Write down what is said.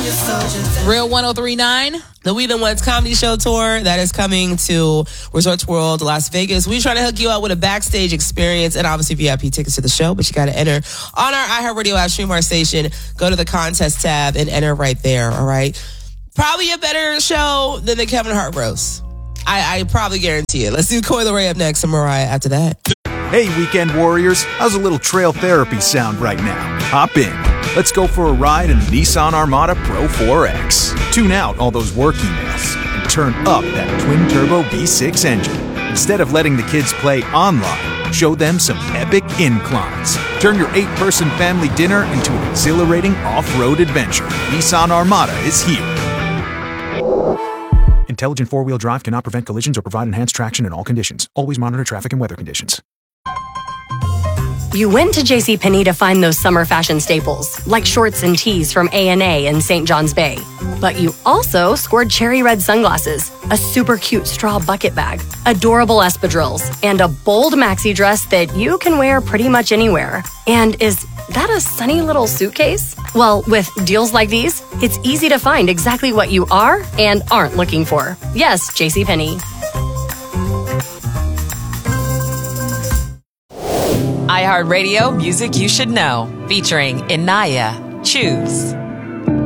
Real 103.9. The We the Ones comedy show tour that is coming to Resorts World Las Vegas. We're trying to hook you up with a backstage experience and obviously VIP tickets to the show, but you got to enter on our iHeartRadio app, stream our station, go to the contest tab and enter right there, all right? Probably a better show than the Kevin Hart roast. I probably guarantee it. Let's do Coi Leray up next and Mariah after that. Hey, weekend warriors, how's a little trail therapy sound right now? Hop in. Let's go for a ride in the Nissan Armada Pro 4X. Tune out all those work emails and turn up that twin-turbo V6 engine. Instead of letting the kids play online, show them some epic inclines. Turn your 8-person family dinner into an exhilarating off-road adventure. Nissan Armada is here. Intelligent four-wheel drive cannot prevent collisions or provide enhanced traction in all conditions. Always monitor traffic and weather conditions. You went to JCPenney to find those summer fashion staples, like shorts and tees from A&A in St. John's Bay. But you also scored cherry red sunglasses, a super cute straw bucket bag, adorable espadrilles, and a bold maxi dress that you can wear pretty much anywhere. And is that a sunny little suitcase? Well, with deals like these, it's easy to find exactly what you are and aren't looking for. Yes, JCPenney. iHeartRadio Music You Should Know, featuring Inaya. Choose.